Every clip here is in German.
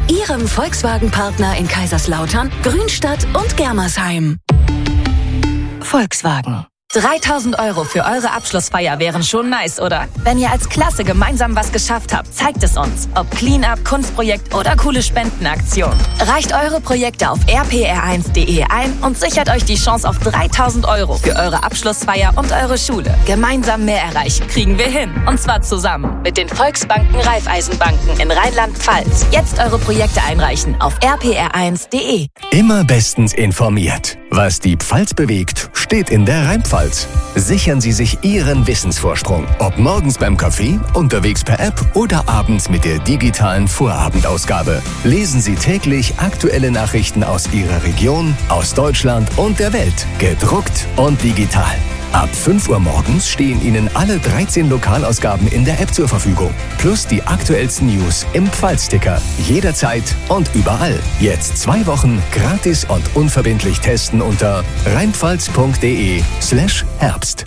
Ihrem Volkswagen-Partner in Kaiserslautern, Grünstadt und Germersheim. Volkswagen. 3.000 € für eure Abschlussfeier wären schon nice, oder? Wenn ihr als Klasse gemeinsam was geschafft habt, zeigt es uns. Ob Cleanup, Kunstprojekt oder coole Spendenaktion. Reicht eure Projekte auf rpr1.de ein und sichert euch die Chance auf 3.000 € für eure Abschlussfeier und eure Schule. Gemeinsam mehr erreichen kriegen wir hin. Und zwar zusammen mit den Volksbanken Raiffeisenbanken in Rheinland-Pfalz. Jetzt eure Projekte einreichen auf rpr1.de. Immer bestens informiert. Was die Pfalz bewegt, steht in der Rheinpfalz. Sichern Sie sich Ihren Wissensvorsprung. Ob morgens beim Kaffee, unterwegs per App oder abends mit der digitalen Vorabendausgabe. Lesen Sie täglich aktuelle Nachrichten aus Ihrer Region, aus Deutschland und der Welt. Gedruckt und digital. Ab 5 Uhr morgens stehen Ihnen alle 13 Lokalausgaben in der App zur Verfügung. Plus die aktuellsten News im Pfalzticker. Jederzeit und überall. Jetzt 2 Wochen gratis und unverbindlich testen unter rheinpfalz.de/Herbst.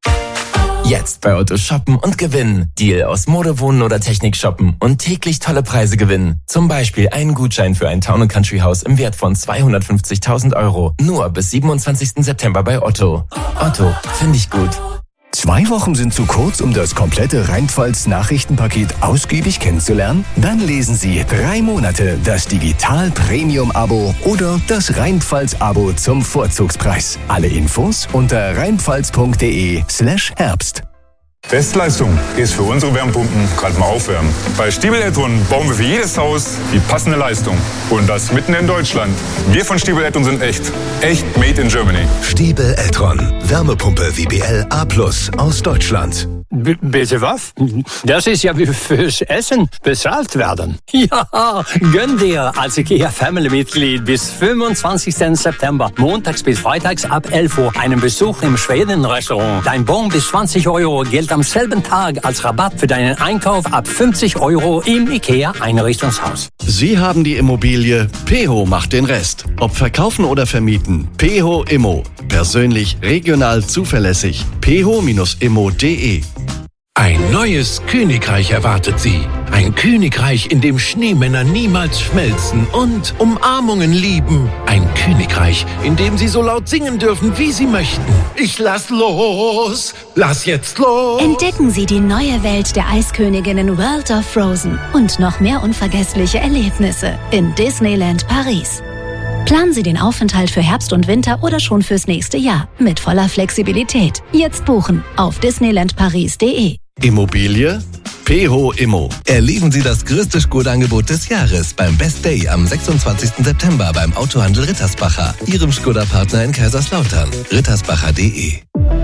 Jetzt bei Otto shoppen und gewinnen. Deal aus Mode, Wohnen oder Technik shoppen und täglich tolle Preise gewinnen. Zum Beispiel einen Gutschein für ein Town & Country Haus im Wert von 250.000 €. Nur bis 27. September bei Otto. Otto, finde ich gut. 2 Wochen sind zu kurz, um das komplette Rheinpfalz-Nachrichtenpaket ausgiebig kennenzulernen? Dann lesen Sie 3 Monate das Digital-Premium-Abo oder das Rheinpfalz-Abo zum Vorzugspreis. Alle Infos unter rheinpfalz.de/Herbst. Bestleistung ist für unsere Wärmepumpen gerade mal aufwärmen. Bei Stiebel Eltron bauen wir für jedes Haus die passende Leistung. Und das mitten in Deutschland. Wir von Stiebel Eltron sind echt. Echt made in Germany. Stiebel Eltron. Wärmepumpe WBL A+ aus Deutschland. Bitte was? Das ist ja wie fürs Essen bezahlt werden. Ja, gönn dir als IKEA Family-Mitglied bis 25. September, montags bis freitags ab 11 Uhr, einen Besuch im Schweden-Restaurant. Dein Bon bis 20 € gilt am selben Tag als Rabatt für deinen Einkauf ab 50 € im IKEA Einrichtungshaus. Sie haben die Immobilie, Peho macht den Rest. Ob verkaufen oder vermieten, Peho Immo. Persönlich, regional, zuverlässig. peho-immo.de. Ein neues Königreich erwartet Sie. Ein Königreich, in dem Schneemänner niemals schmelzen und Umarmungen lieben. Ein Königreich, in dem Sie so laut singen dürfen, wie Sie möchten. Ich lass los, lass jetzt los. Entdecken Sie die neue Welt der Eisköniginnen World of Frozen und noch mehr unvergessliche Erlebnisse in Disneyland Paris. Planen Sie den Aufenthalt für Herbst und Winter oder schon fürs nächste Jahr mit voller Flexibilität. Jetzt buchen auf disneylandparis.de. Immobilie? Peho Immo. Erleben Sie das größte Skoda-Angebot des Jahres beim Best Day am 26. September beim Autohandel Rittersbacher, Ihrem Skoda-Partner in Kaiserslautern. rittersbacher.de.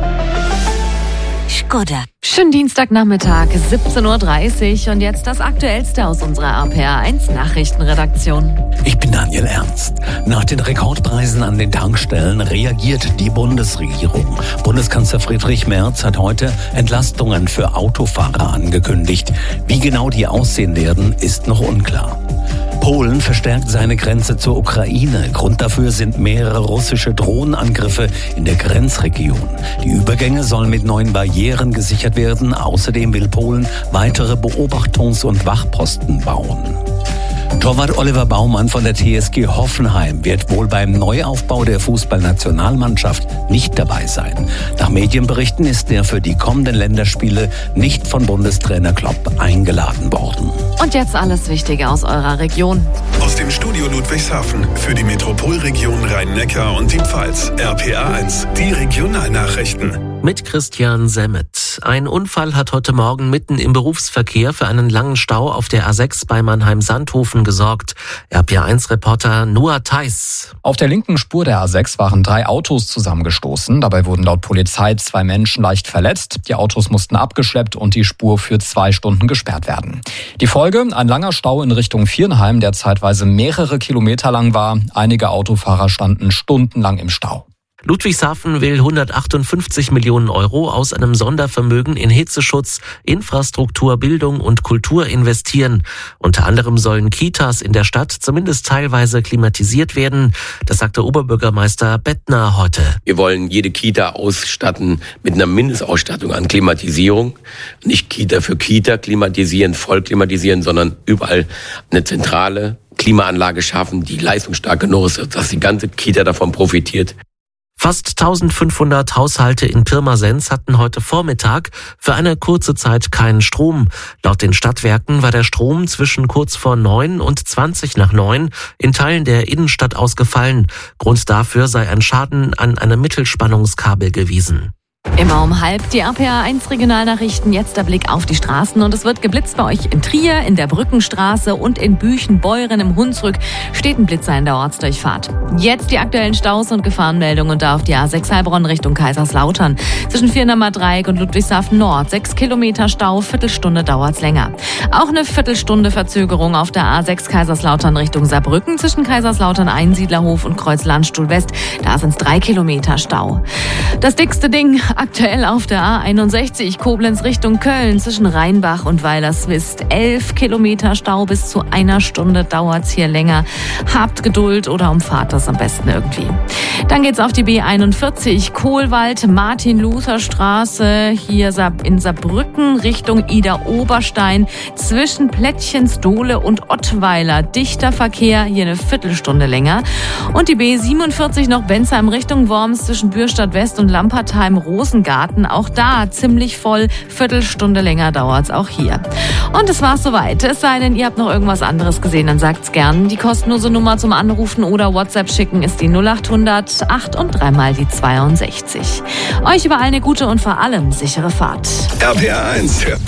Skoda. Schönen Dienstagnachmittag, 17:30 Uhr und jetzt das Aktuellste aus unserer RPR1 Nachrichtenredaktion. Ich bin Daniel Ernst. Nach den Rekordpreisen an den Tankstellen reagiert die Bundesregierung. Bundeskanzler Friedrich Merz hat heute Entlastungen für Autofahrer angekündigt. Wie genau die aussehen werden, ist noch unklar. Polen verstärkt seine Grenze zur Ukraine. Grund dafür sind mehrere russische Drohnenangriffe in der Grenzregion. Die Übergänge sollen mit neuen Barrieren gesichert werden. Außerdem will Polen weitere Beobachtungs- und Wachposten bauen. Torwart Oliver Baumann von der TSG Hoffenheim wird wohl beim Neuaufbau der Fußballnationalmannschaft nicht dabei sein. Nach Medienberichten ist er für die kommenden Länderspiele nicht von Bundestrainer Klopp eingeladen worden. Und jetzt alles Wichtige aus eurer Region. Aus dem Studio Ludwigshafen für die Metropolregion Rhein-Neckar und die Pfalz. RPR1, die Regionalnachrichten. Mit Christian Semmet. Ein Unfall hat heute Morgen mitten im Berufsverkehr für einen langen Stau auf der A6 bei Mannheim-Sandhofen gesorgt. RPR1-Reporter Noah Theis. Auf der linken Spur der A6 waren 3 Autos zusammengestoßen. Dabei wurden laut Polizei 2 Menschen leicht verletzt. Die Autos mussten abgeschleppt und die Spur für 2 Stunden gesperrt werden. Die Folge? Ein langer Stau in Richtung Viernheim, der zeitweise mehrere Kilometer lang war. Einige Autofahrer standen stundenlang im Stau. Ludwigshafen will 158 Millionen € aus einem Sondervermögen in Hitzeschutz, Infrastruktur, Bildung und Kultur investieren. Unter anderem sollen Kitas in der Stadt zumindest teilweise klimatisiert werden. Das sagte Oberbürgermeister Bettner heute. Wir wollen jede Kita ausstatten mit einer Mindestausstattung an Klimatisierung. Nicht Kita für Kita klimatisieren, voll klimatisieren, sondern überall eine zentrale Klimaanlage schaffen, die leistungsstark genug ist, dass die ganze Kita davon profitiert. Fast 1500 Haushalte in Pirmasens hatten heute Vormittag für eine kurze Zeit keinen Strom. Laut den Stadtwerken war der Strom zwischen kurz vor 9 und 20 nach 9 in Teilen der Innenstadt ausgefallen. Grund dafür sei ein Schaden an einem Mittelspannungskabel gewesen. Immer um 12:30 die RPA1 Regionalnachrichten. Jetzt der Blick auf die Straßen und es wird geblitzt bei euch in Trier, in der Brückenstraße und in Büchen-Beuren im Hunsrück steht ein Blitzer in der Ortsdurchfahrt. Jetzt die aktuellen Staus und Gefahrenmeldungen und da auf die A6 Heilbronn Richtung Kaiserslautern. Zwischen Viernamer Dreieck und Ludwigshafen Nord 6 Kilometer Stau, Viertelstunde dauert's länger. Auch eine Viertelstunde Verzögerung auf der A6 Kaiserslautern Richtung Saarbrücken zwischen Kaiserslautern Einsiedlerhof und Kreuz Landstuhl West. Da sind's 3 Kilometer Stau. Das dickste Ding aktuell auf der A61 Koblenz Richtung Köln zwischen Rheinbach und Weilerswist. 11 Kilometer Stau, bis zu 1 Stunde dauert's hier länger. Habt Geduld oder umfahrt das am besten irgendwie. Dann geht's auf die B41 Kohlwald, Martin-Luther-Straße, hier in Saarbrücken Richtung Ida-Oberstein zwischen Plättchensdohle und Ottweiler. Dichter Verkehr, hier eine Viertelstunde länger. Und die B47 noch Bensheim Richtung Worms zwischen Bürstadt West und Lampertheim-Rosengarten. Auch da ziemlich voll, Viertelstunde länger dauert's auch hier. Und es war's soweit. Es sei denn, ihr habt noch irgendwas anderes gesehen, dann sagt's gern. Die kostenlose Nummer zum Anrufen oder WhatsApp schicken ist die 0800 8 und 3 mal die 62. Euch überall eine gute und vor allem sichere Fahrt. RPA 1 hört